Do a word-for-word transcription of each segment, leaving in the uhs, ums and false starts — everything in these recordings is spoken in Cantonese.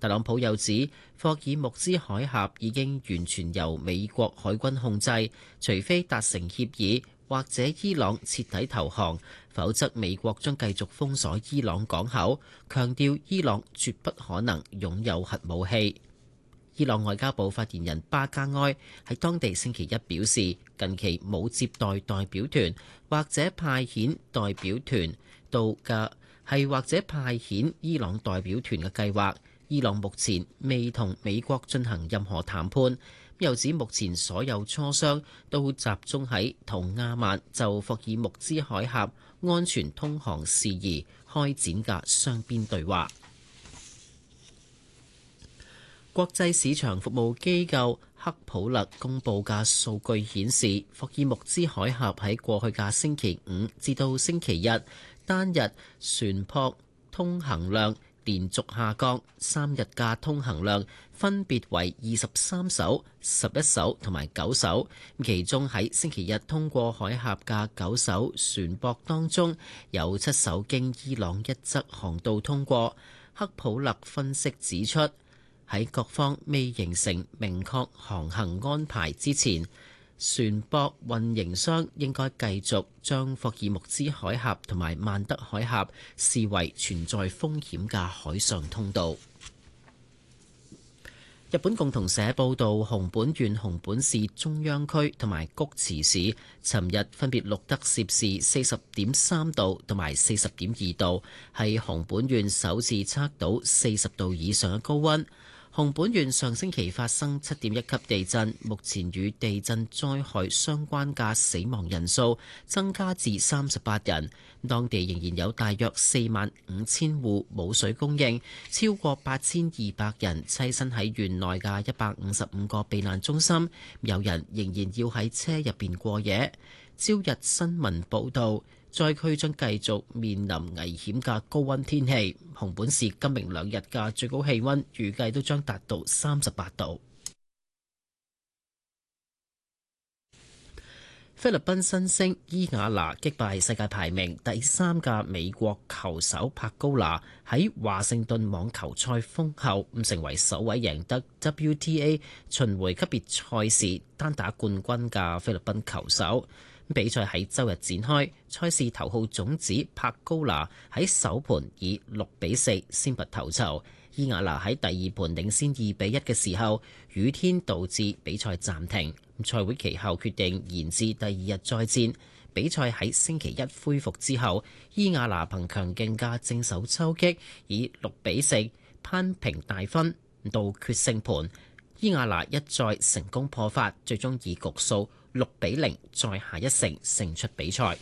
特朗普又指，霍爾木茲海峽已經完全由美國海軍控制，除非達成協議或者伊朗徹底投降，否則美國將繼續封鎖伊朗港口，強調伊朗絕不可能擁有核武器。伊朗外交部發言人巴加埃喺當地星期一表示，近期冇接待代表團或者派遣代表團到嘅係或者派遣伊朗代表團嘅計劃。伊朗目前未同美國進行任何談判，又指目前所有磋商都集中喺同阿曼就霍爾木茲海峽安全通航事宜開展嘅雙邊對話。國際市場服務機構克普勒公佈嘅數據顯示，霍爾木茲海峽喺過去嘅星期五至到星期日單日船舶通行量連續下降，三日嘅通行量分別為二十三艘、十一艘同埋九艘。其中喺星期日通過海峽嘅九艘船舶當中，有七艘經伊朗一側航道通過。克普勒分析指出，喺各方未形成明確航行安排之前，船舶運營商應該繼續將霍爾木茲海峽同埋曼德海峽視為存在風險嘅海上通道。日本共同社報導，熊本縣熊本市中央區同埋菊池市尋日分別錄得攝氏四十點三度同埋四十點二度，係熊本縣首次測到四十度以上嘅高溫。熊本縣上星期發生七點一級地震，目前與地震災害相關嘅死亡人數增加至三十八人。當地仍然有大約四萬五千戶冇水供應，超過八千二百人棲身喺縣內嘅一百五十五個避難中心，有人仍然要喺車入邊過夜。朝日新聞報導，災區將繼續面臨危險嘅高溫天氣。熊本市今明兩日嘅最高氣溫預計都將達到三十八度。菲律賓新星伊雅娜擊敗世界排名第三嘅美國球手柏高拿，喺華盛頓網球賽封後，咁成為首位贏得 W T A 巡迴級別賽事單打冠軍嘅菲律賓球手。比賽喺周日展開，賽事頭號種子柏高拿喺首盤以六比四先拔頭籌。伊雅娜喺第二盤領先二比一嘅時候，雨天導致比賽暫停。賽會其後決定延至第二日再戰。比賽喺星期一恢復之後，伊雅娜憑強勁嘅正手抽擊，以六比四攀平大分到決勝盤。伊雅娜一再成功破發，最終以局數六比零再下一城勝出比賽。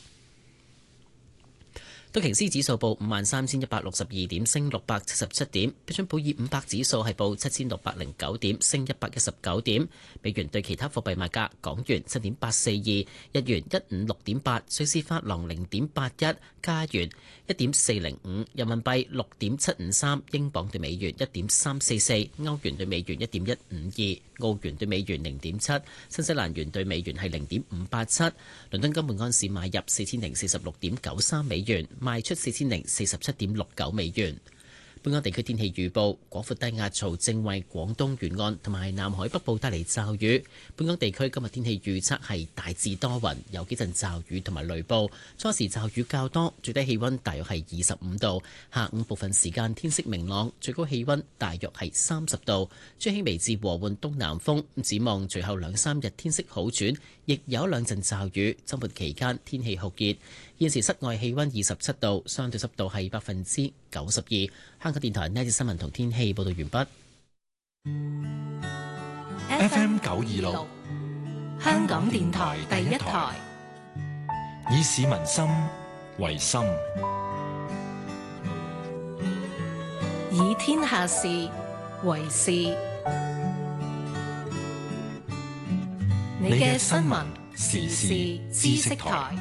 道瓊斯指數報五萬三千一百六十二點，升六百七十七點。標準普爾五百指數係報七千六百零九點，升一百一十九點。美元對其他貨幣賣價：港元七點八四二，日元一五六點八，瑞士法郎零點八一，加元一點四零五，人民幣六點七五三，英鎊對美元一點三四四，歐元對美元一點一五二，澳元對美元零點七，新西蘭元對美元係零點五八七。倫敦金每安士買入四千零四十六點九三美元，賣出四千零四十七點六九美元。本港地區天氣預報：廣闊低壓槽正為廣東沿岸同埋南海北部帶嚟驟雨。本港地區今日天氣預測係大致多雲，有幾陣驟雨同埋雷暴。初時驟雨較多，最低氣溫大約係二十五度。下午部分時間天色明朗，最高氣溫大約係三十度。吹輕微至和緩東南風。展望隨後兩三日天色好轉，亦有兩陣驟雨。週末期間天氣酷熱。現時室外氣溫二十七度，相對濕度係百分之九十二。香港電台呢節新聞同天氣報道完畢。 F M 九二六，香港電台第一台，以市民心為心， 以天下事為事。你嘅新聞時事知識台。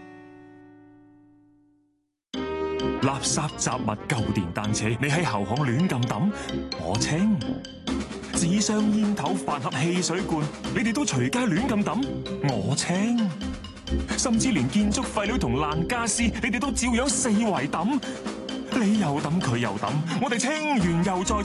垃圾雜物舊電單車，你喺後巷亂咁抌，我清；紙箱煙頭飯盒汽水罐，你哋都隨街亂咁抌，我清；甚至連建築廢料同爛家私，你哋都照樣四圍抌，你又抌佢又抌，我哋清完又再